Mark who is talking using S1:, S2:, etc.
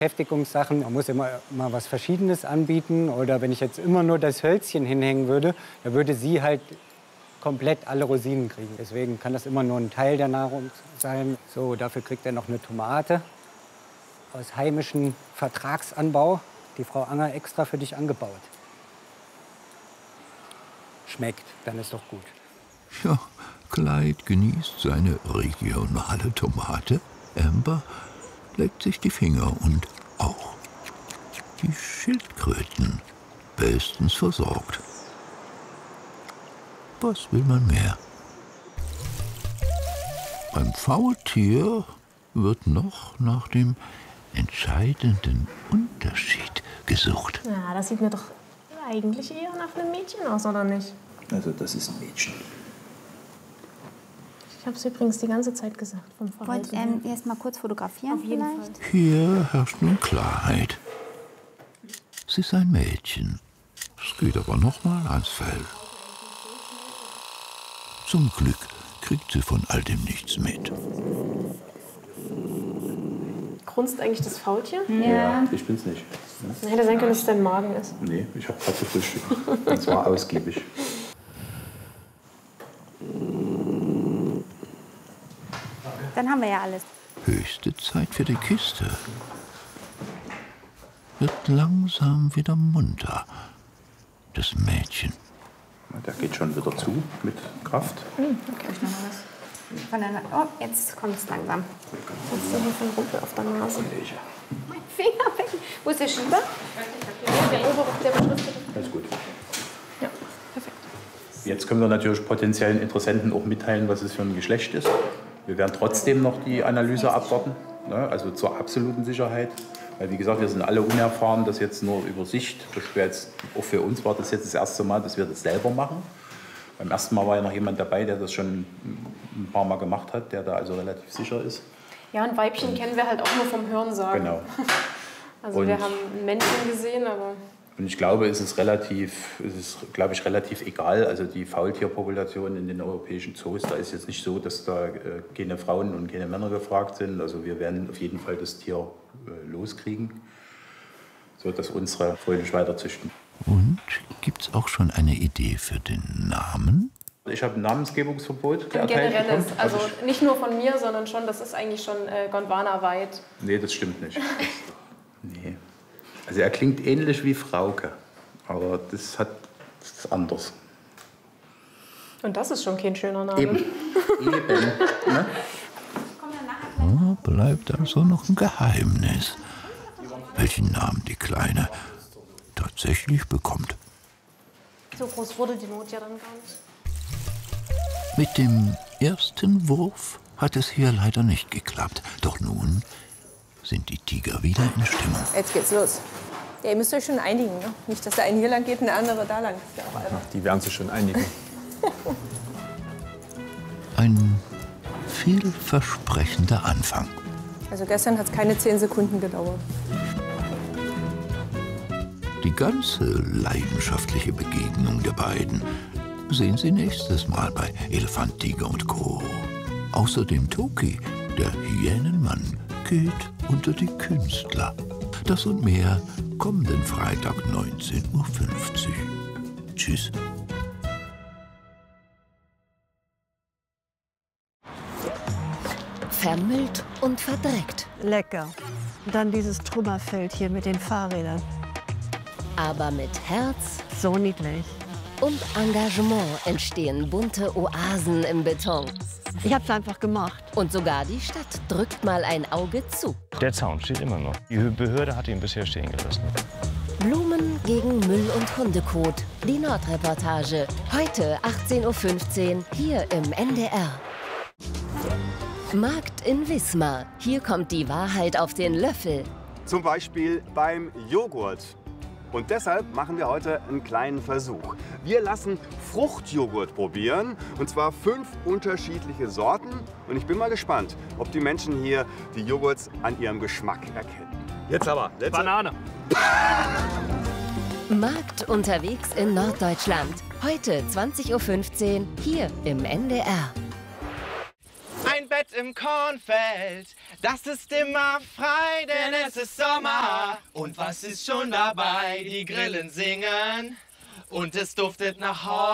S1: Beschäftigungssachen. Man muss immer mal was Verschiedenes anbieten. Oder wenn ich jetzt immer nur das Hölzchen hinhängen würde, dann würde sie halt komplett alle Rosinen kriegen. Deswegen kann das immer nur ein Teil der Nahrung sein. So, dafür kriegt er noch eine Tomate aus heimischem Vertragsanbau. Die Frau Anger extra für dich angebaut. Schmeckt, dann ist doch gut.
S2: Ja, Clyde genießt seine regionale Tomate. Amber leckt sich die Finger und auch die Schildkröten bestens versorgt. Was will man mehr? Beim Faultier wird noch nach dem entscheidenden Unterschied gesucht.
S3: Ja, das sieht mir doch eigentlich eher nach einem Mädchen aus, oder nicht?
S4: Also das ist ein Mädchen.
S3: Ich habe es übrigens die ganze Zeit gesagt. Vom
S5: Wollt ihr erst mal kurz fotografieren?
S3: Auf jeden
S5: vielleicht?
S3: Fall.
S2: Hier herrscht nun Klarheit. Sie ist ein Mädchen. Es geht aber noch mal ans Fell. Zum Glück kriegt sie von all dem nichts mit.
S3: Grunzt eigentlich das Faultier?
S4: Ja, ich bin's nicht.
S3: Dann hätte sein können, dass es dein Magen ist.
S4: Nee, ich habe gerade gefrühstückt. Und zwar ausgiebig.
S5: Dann haben wir ja alles.
S2: Höchste Zeit für die Kiste. Wird langsam wieder munter. Das Mädchen.
S4: Der geht schon wieder zu mit Kraft.
S5: Okay, ich noch mal was. Oh, jetzt kommt es langsam.
S3: Was ist denn hier für ein Rumpel auf der Nase?
S5: Mein Finger weg. Wo ist der Schieber?
S3: Der obere, der beschriftete.
S4: Alles gut.
S3: Ja, perfekt.
S4: Jetzt können wir natürlich potenziellen Interessenten auch mitteilen, was es für ein Geschlecht ist. Wir werden trotzdem noch die Analyse abwarten, ne? Also zur absoluten Sicherheit. Weil, wie gesagt, wir sind alle unerfahren, das jetzt nur über Sicht. Das wäre jetzt, auch für uns war das jetzt das erste Mal, dass wir das selber machen. Beim ersten Mal war ja noch jemand dabei, der das schon ein paar Mal gemacht hat, der da also relativ sicher ist.
S3: Ja, ein Weibchen kennen wir halt auch nur vom Hörensagen.
S4: Genau.
S3: Also
S4: Und
S3: wir haben ein Männchen gesehen, aber...
S4: Und ich glaube, es ist relativ egal. Also die Faultierpopulation in den europäischen Zoos, da ist jetzt nicht so, dass da keine Frauen und keine Männer gefragt sind. Also wir werden auf jeden Fall das Tier loskriegen, sodass unsere fröhlich weiterzüchten.
S2: Und gibt's auch schon eine Idee für den Namen?
S4: Ich habe ein Namensgebungsverbot
S3: Ein
S4: erteilt
S3: generelles,
S4: bekommen.
S3: also nicht nur von mir, sondern schon, das ist eigentlich schon Gondwana-weit.
S4: Nee, das stimmt nicht. Nee. Also er klingt ähnlich wie Frauke, aber das ist anders.
S3: Und das ist schon kein schöner Name.
S4: Eben. Ne?
S2: Bleibt also noch ein Geheimnis, welchen Namen die Kleine tatsächlich bekommt.
S3: So groß wurde die Not ja dann gar nicht.
S2: Mit dem ersten Wurf hat es hier leider nicht geklappt. Doch nun sind die Tiger wieder in Stimmung.
S6: Jetzt geht's los. Ja, ihr müsst euch schon einigen, ne? Nicht, dass der eine hier lang geht und der andere da lang. Das ist ja auch albern.
S7: Die werden sich schon einigen.
S2: Ein vielversprechender Anfang.
S6: Also gestern hat es keine 10 Sekunden gedauert.
S2: Die ganze leidenschaftliche Begegnung der beiden sehen Sie nächstes Mal bei Elefant, Tiger und Co. Außerdem Toki, der Hyänenmann, geht unter die Künstler. Das und mehr kommenden Freitag 19:50 Uhr. Tschüss.
S8: Vermüllt und verdreckt.
S9: Lecker. Dann dieses Trümmerfeld hier mit den Fahrrädern.
S8: Aber mit Herz
S9: So niedlich.
S8: und Engagement entstehen bunte Oasen im Beton.
S9: Ich hab's einfach gemacht.
S8: Und sogar die Stadt drückt mal ein Auge zu.
S7: Der Zaun steht immer noch. Die Behörde hat ihn bisher stehen gelassen.
S8: Blumen gegen Müll und Hundekot. Die Nordreportage. Heute 18:15 Uhr hier im NDR. Markt in Wismar. Hier kommt die Wahrheit auf den Löffel.
S10: Zum Beispiel beim Joghurt. Und deshalb machen wir heute einen kleinen Versuch. Wir lassen Fruchtjoghurt probieren, und zwar 5 unterschiedliche Sorten. Und ich bin mal gespannt, ob die Menschen hier die Joghurts an ihrem Geschmack erkennen. Jetzt aber.
S7: Banane.
S8: Markt unterwegs in Norddeutschland. Heute 20:15 Uhr hier im NDR.
S10: Ein Bett
S11: im Kornfeld, das ist immer frei, denn es ist Sommer. Und was ist schon dabei? Die Grillen singen und es duftet nach Heu.